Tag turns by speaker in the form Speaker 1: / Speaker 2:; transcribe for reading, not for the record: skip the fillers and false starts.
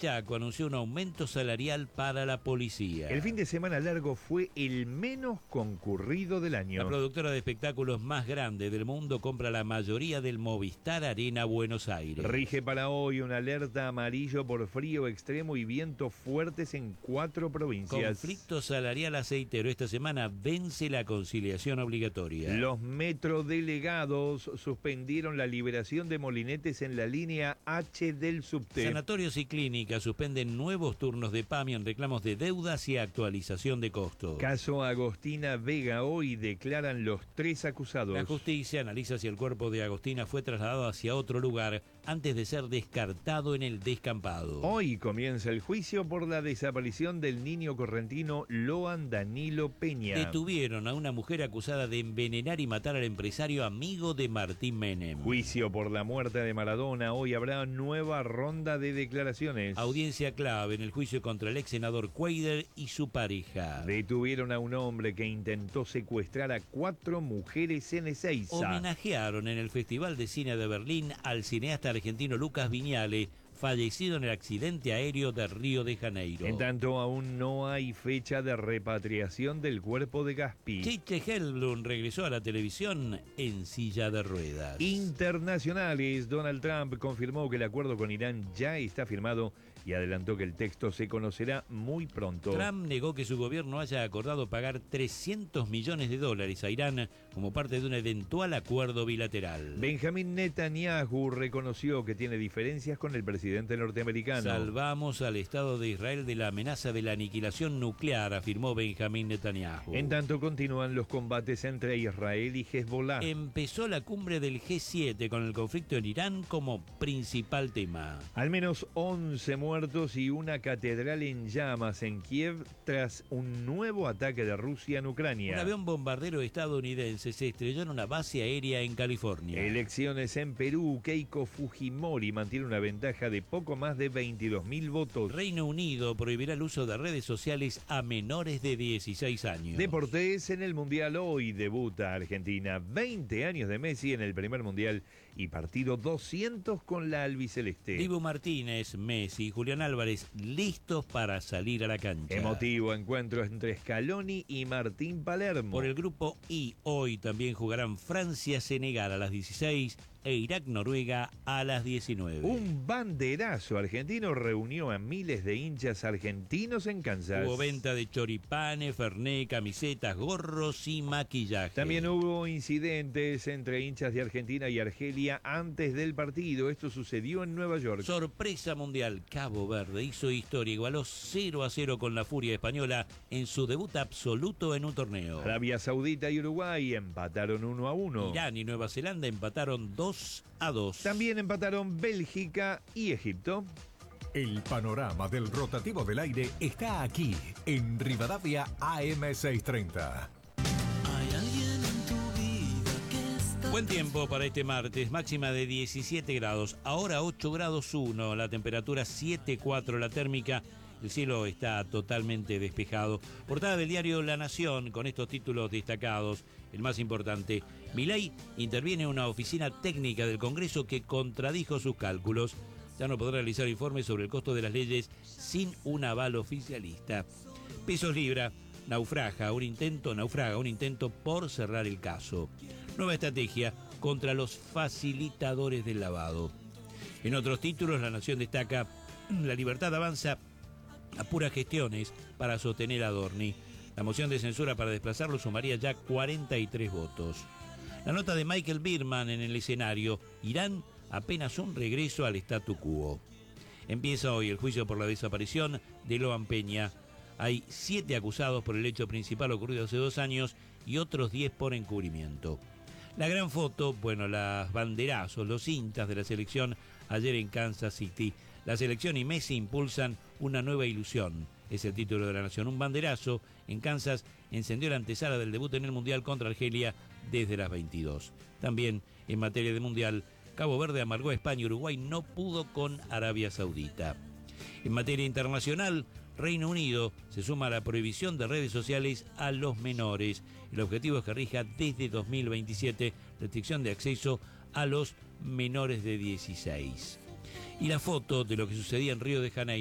Speaker 1: Chaco anunció un aumento salarial para la policía.
Speaker 2: El fin de semana largo fue el menos concurrido del año.
Speaker 1: La productora de espectáculos más grande del mundo compra la mayoría del Movistar Arena Buenos Aires.
Speaker 2: Rige para hoy una alerta amarillo por frío extremo y vientos fuertes en 4 provincias.
Speaker 1: Conflicto salarial aceitero. Esta semana vence la conciliación obligatoria.
Speaker 2: Los metrodelegados suspendieron la liberación de molinetes en la línea H del subte.
Speaker 1: Sanatorios y clínicas suspenden nuevos turnos de PAMI en reclamos de deudas y actualización de costos.
Speaker 2: Caso Agostina Vega, hoy declaran los 3 acusados.
Speaker 1: La justicia analiza si el cuerpo de Agostina fue trasladado hacia otro lugar antes de ser descartado en el descampado.
Speaker 2: Hoy comienza el juicio por la desaparición del niño correntino Loan Danilo Peña.
Speaker 1: Detuvieron a una mujer acusada de envenenar y matar al empresario amigo de Martín Menem.
Speaker 2: Juicio por la muerte de Maradona. Hoy habrá nueva ronda de declaraciones.
Speaker 1: Audiencia clave en el juicio contra el ex senador Cuader y su pareja.
Speaker 2: Detuvieron a un hombre que intentó secuestrar a 4 mujeres en Ezeiza.
Speaker 1: Homenajearon en el Festival de Cine de Berlín al cineasta argentino Lucas Viñale, fallecido en el accidente aéreo de Río de Janeiro.
Speaker 2: En tanto, aún no hay fecha de repatriación del cuerpo de Gaspi.
Speaker 1: Chiche Hellblum regresó a la televisión en silla de ruedas.
Speaker 2: Internacionales. Donald Trump confirmó que el acuerdo con Irán ya está firmado y adelantó que el texto se conocerá muy pronto.
Speaker 1: Trump negó que su gobierno haya acordado pagar $300 millones a Irán como parte de un eventual acuerdo bilateral.
Speaker 2: Benjamín Netanyahu reconoció que tiene diferencias con el presidente norteamericano.
Speaker 1: Salvamos al Estado de Israel de la amenaza de la aniquilación nuclear, afirmó Benjamín Netanyahu.
Speaker 2: En tanto, continúan los combates entre Israel y Hezbollah.
Speaker 1: Empezó la cumbre del G7 con el conflicto en Irán como principal tema.
Speaker 2: Al menos 11 muertos y una catedral en llamas en Kiev tras un nuevo ataque de Rusia en Ucrania.
Speaker 1: Un avión bombardero estadounidense se estrelló en una base aérea en California.
Speaker 2: Elecciones en Perú. Keiko Fujimori mantiene una ventaja de poco más de 22.000 votos.
Speaker 1: Reino Unido prohibirá el uso de redes sociales a menores de 16 años.
Speaker 2: Deportes en el Mundial. Hoy debuta Argentina. 20 años de Messi en el primer Mundial y partido 200 con la albiceleste.
Speaker 1: Dibu Martínez, Messi y Julián Álvarez listos para salir a la cancha.
Speaker 2: Emotivo encuentro entre Scaloni y Martín Palermo.
Speaker 1: Por el grupo I, hoy también jugarán Francia-Senegal a las 16 e Irak-Noruega a las 19.
Speaker 2: Un banderazo argentino reunió a miles de hinchas argentinos en Kansas.
Speaker 1: Hubo venta de choripanes, fernet, camisetas, gorros y maquillaje.
Speaker 2: También hubo incidentes entre hinchas de Argentina y Argelia antes del partido. Esto sucedió en Nueva York.
Speaker 1: Sorpresa mundial. Cabo Verde hizo historia, igualó 0-0 con la Furia Española en su debut absoluto en un torneo.
Speaker 2: Arabia Saudita y Uruguay empataron 1-1.
Speaker 1: Irán y Nueva Zelanda empataron 2-2.
Speaker 2: También empataron Bélgica y Egipto.
Speaker 3: El panorama del rotativo del aire está aquí, en Rivadavia AM630.
Speaker 4: Hay alguien en tu vida que está...
Speaker 1: Buen tiempo para este martes, máxima de 17 grados, ahora 8 grados 1, la temperatura 7,4, la térmica. El cielo está totalmente despejado. Portada del diario La Nación con estos títulos destacados. El más importante, Milei interviene en una oficina técnica del Congreso que contradijo sus cálculos. Ya no podrá realizar informes sobre el costo de las leyes sin un aval oficialista. Pesos Libra naufraga un intento por cerrar el caso. Nueva estrategia contra los facilitadores del lavado. En otros títulos, La Nación destaca: La Libertad avanza a puras gestiones para sostener a Adorni. La moción de censura para desplazarlo sumaría ya 43 votos. La nota de Michael Birman en el escenario: Irán apenas un regreso al statu quo. Empieza hoy el juicio por la desaparición de Loan Peña. Hay 7 acusados por el hecho principal ocurrido hace 2 años y otros 10 por encubrimiento. La gran foto, las banderazos, los hinchas de la selección ayer en Kansas City. La selección y Messi impulsan una nueva ilusión. Es el título de La Nación. Un banderazo en Kansas encendió la antesala del debut en el Mundial contra Argelia desde las 22. También, en materia de Mundial, Cabo Verde amargó a España y Uruguay no pudo con Arabia Saudita. En materia internacional, Reino Unido se suma a la prohibición de redes sociales a los menores. El objetivo es que rija desde 2027 restricción de acceso a los menores de 16. Y la foto de lo que sucedía en Río de Janeiro